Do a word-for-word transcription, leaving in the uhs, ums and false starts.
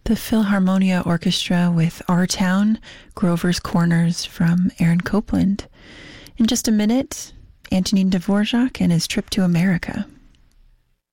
The Philharmonia Orchestra with Our Town, Grover's Corners from Aaron Copland. In just a minute, Antonin Dvorak and his Trip to America.